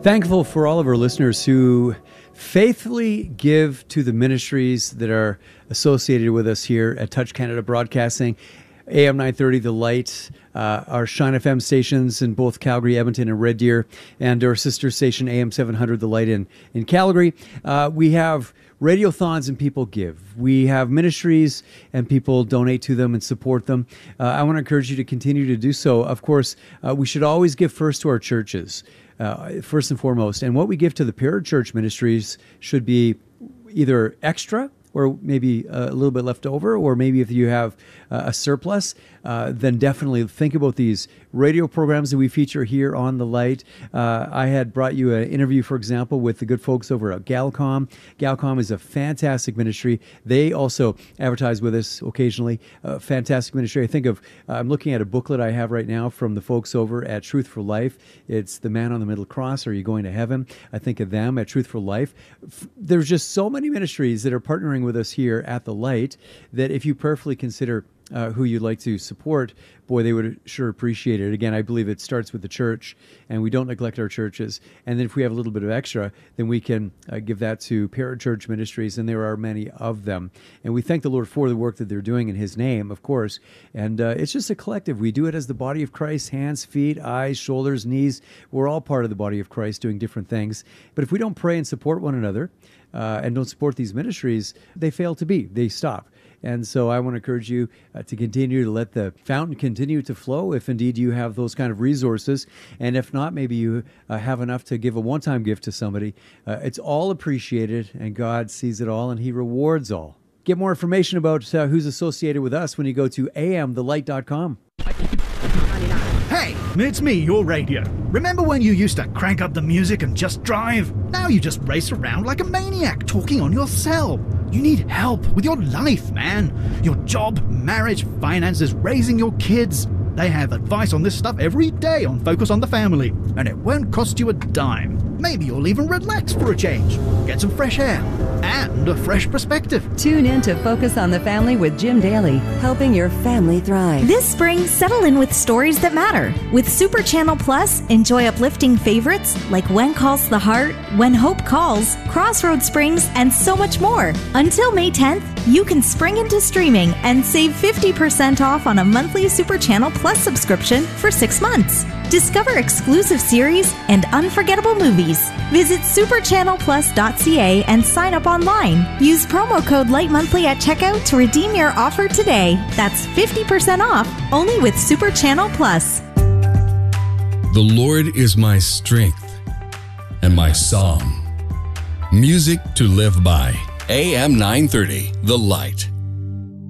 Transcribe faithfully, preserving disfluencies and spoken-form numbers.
Thankful for all of our listeners who faithfully give to the ministries that are associated with us here at Touch Canada Broadcasting, A M nine thirty, The Light, uh, our Shine F M stations in both Calgary, Edmonton, and Red Deer, and our sister station, A M seven hundred, The Light in, in Calgary. Uh, we have radiothons and people give. We have ministries and people donate to them and support them. Uh, I want to encourage you to continue to do so. Of course, uh, we should always give first to our churches. Uh, first and foremost. And what we give to the parachurch ministries should be either extra or maybe a little bit left over, or maybe if you have uh, a surplus, uh, then definitely think about these radio programs that we feature here on The Light. Uh, I had brought you an interview, for example, with the good folks over at Galcom. Galcom is a fantastic ministry. They also advertise with us occasionally. Uh, fantastic ministry. I think of, uh, I'm looking at a booklet I have right now from the folks over at Truth for Life. It's The Man on the Middle Cross, Are You Going to Heaven? I think of them at Truth for Life. F- there's just so many ministries that are partnering with us here at The Light that if you prayerfully consider Uh, who you'd like to support, boy, they would sure appreciate it. Again, I believe it starts with the church, and we don't neglect our churches. And then if we have a little bit of extra, then we can uh, give that to parachurch ministries, and there are many of them. And we thank the Lord for the work that they're doing in His name, of course. And uh, it's just a collective. We do it as the body of Christ, hands, feet, eyes, shoulders, knees. We're all part of the body of Christ doing different things. But if we don't pray and support one another uh, and don't support these ministries, they fail to be. They stop. And so I want to encourage you uh, to continue to let the fountain continue to flow if indeed you have those kind of resources. And if not, maybe you uh, have enough to give a one-time gift to somebody. Uh, it's all appreciated, and God sees it all, and He rewards all. Get more information about uh, who's associated with us when you go to a m the light dot com. Hey, it's me, your radio. Remember when you used to crank up the music and just drive? Now you just race around like a maniac talking on your cell. You need help with your life, man. Your job, marriage, finances, raising your kids. They have advice on this stuff every day on Focus on the Family, and it won't cost you a dime. Maybe you'll even relax for a change, get some fresh air, and a fresh perspective. Tune in to Focus on the Family with Jim Daly, helping your family thrive. This spring, settle in with stories that matter. With Super Channel Plus, enjoy uplifting favorites like When Calls the Heart, When Hope Calls, Crossroads Springs, and so much more. Until May tenth, you can spring into streaming and save fifty percent off on a monthly Super Channel Plus subscription for six months. Discover exclusive series and unforgettable movies. Visit super channel plus dot c a and sign up online. Use promo code LIGHTMONTHLY at checkout to redeem your offer today. That's fifty percent off, only with Super Channel Plus. The Lord is my strength and my song. Music to live by. A M nine thirty, The Light.